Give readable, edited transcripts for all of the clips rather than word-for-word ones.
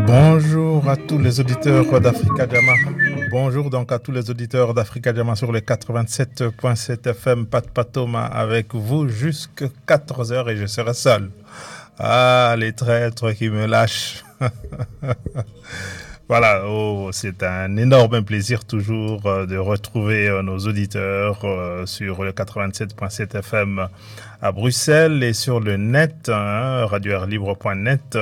Bonjour à tous les auditeurs d'Africa Jama. Bonjour donc à tous les auditeurs d'Africa Jama sur les 87.7 FM Pat Patoma avec vous jusqu'à 14h et je serai seul. Ah, les traîtres qui me lâchent. Voilà, c'est un énorme plaisir toujours de retrouver nos auditeurs sur le 87.7 FM à Bruxelles et sur le net, radioairlibre.net,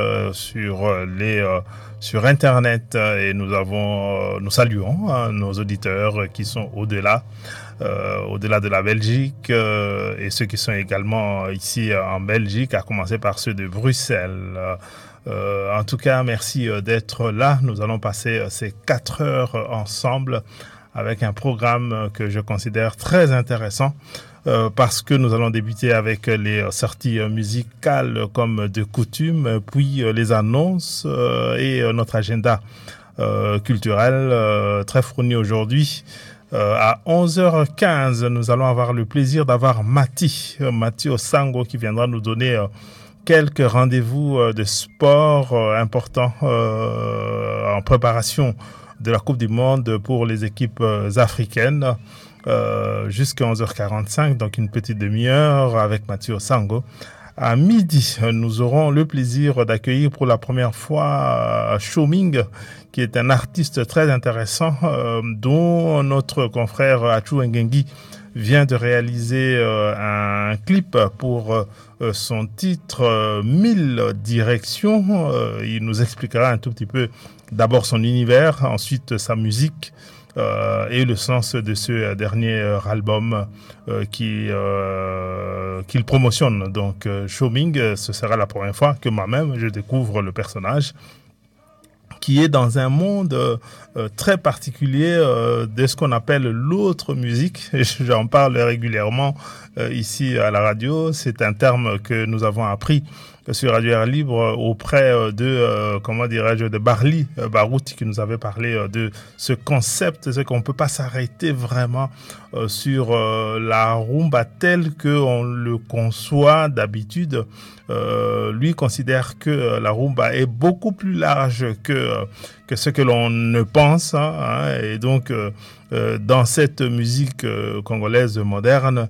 sur Internet. Et nous saluons nos auditeurs qui sont au-delà de la Belgique et ceux qui sont également ici en Belgique, à commencer par ceux de Bruxelles. En tout cas, merci d'être là. Nous allons passer ces 4 heures ensemble avec un programme que je considère très intéressant parce que nous allons débuter avec les sorties musicales comme de coutume, puis les annonces et notre agenda culturel très fourni aujourd'hui. À 11h15, nous allons avoir le plaisir d'avoir Mati Osango qui viendra nous donner quelques rendez-vous de sport importants en préparation de la Coupe du Monde pour les équipes africaines jusqu'à 11h45, donc une petite demi-heure avec Mathieu Sango. À midi, nous aurons le plaisir d'accueillir pour la première fois Shoming, qui est un artiste très intéressant dont notre confrère Achou Ngengi vient de réaliser un clip pour son titre 1000 directions. Il nous expliquera un tout petit peu d'abord son univers, ensuite sa musique et le sens de ce dernier album qu'il promotionne. Donc Shoming, ce sera la première fois que moi-même je découvre le personnage qui est dans un monde très particulier de ce qu'on appelle l'autre musique. J'en parle régulièrement ici à la radio. C'est un terme que nous avons appris sur Radio Air Libre auprès de Barli Barout qui nous avait parlé de ce concept, c'est qu'on ne peut pas s'arrêter vraiment sur la rumba telle qu'on le conçoit d'habitude. Lui considère que la rumba est beaucoup plus large que ce que l'on ne pense, et donc dans cette musique congolaise moderne,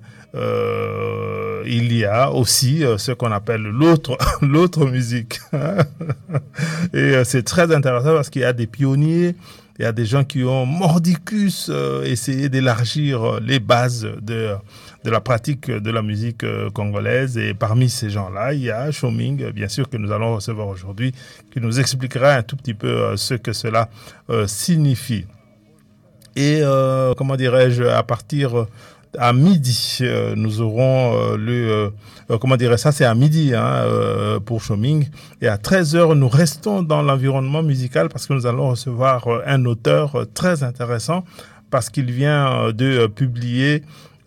il y a aussi ce qu'on appelle l'autre musique. Et c'est très intéressant parce qu'il y a des pionniers, il y a des gens qui ont mordicus essayé d'élargir les bases de la pratique de la musique congolaise. Et parmi ces gens-là, il y a Shoming, bien sûr, que nous allons recevoir aujourd'hui, qui nous expliquera un tout petit peu ce que cela signifie. Et, à partir à midi, nous aurons c'est à midi pour Shoming. Et à 13h, nous restons dans l'environnement musical parce que nous allons recevoir un auteur très intéressant parce qu'il vient de publier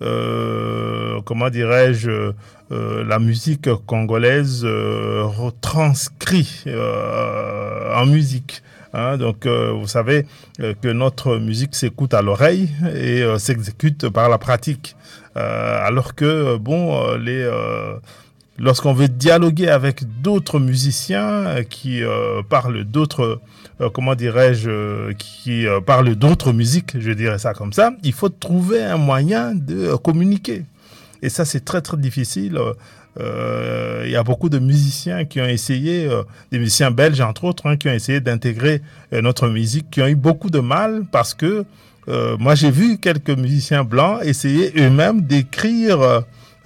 la musique congolaise retranscrit en musique. Donc, vous savez que notre musique s'écoute à l'oreille et s'exécute par la pratique. Alors que, lorsqu'on veut dialoguer avec d'autres musiciens qui parlent d'autres, qui parlent d'autres musiques, je dirais ça comme ça, il faut trouver un moyen de communiquer. Et ça, c'est très, très difficile. Il y a beaucoup de musiciens qui ont essayé, des musiciens belges entre autres, qui ont essayé d'intégrer notre musique, qui ont eu beaucoup de mal parce que moi j'ai vu quelques musiciens blancs essayer eux-mêmes d'écrire,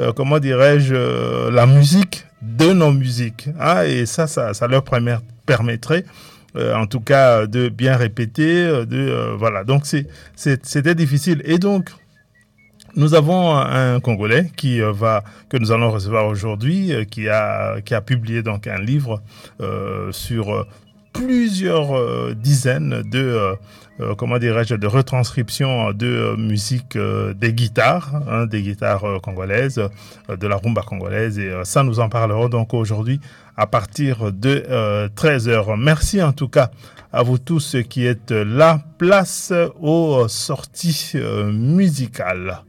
la musique de nos musiques. Et ça leur permettrait, en tout cas, de bien répéter, voilà. Donc c'était difficile. Et donc nous avons un Congolais que nous allons recevoir aujourd'hui, qui a publié donc un livre sur plusieurs dizaines de retranscriptions de musique des guitares congolaises, de la rumba congolaise. Et ça, nous en parlerons donc aujourd'hui à partir de 13h. Merci en tout cas à vous tous qui êtes là. Place aux sorties musicales.